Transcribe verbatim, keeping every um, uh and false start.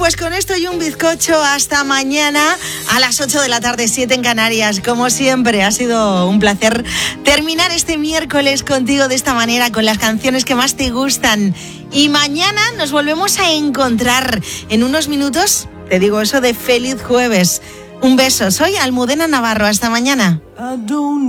pues con esto y un bizcocho hasta mañana a las ocho de la tarde, siete en Canarias. Como siempre, ha sido un placer terminar este miércoles contigo de esta manera, con las canciones que más te gustan. Y mañana nos volvemos a encontrar en unos minutos. Te digo eso de feliz jueves. Un beso, soy Almudena Navarro. Hasta mañana.